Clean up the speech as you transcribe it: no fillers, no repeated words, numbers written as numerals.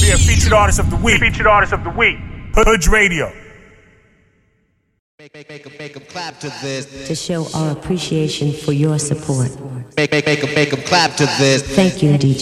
be a featured artist of the week. Featured artist of the week. Hood Radio. Make 'em clap to this. To show our appreciation for your support. Make 'em clap to this. Thank you, DJ.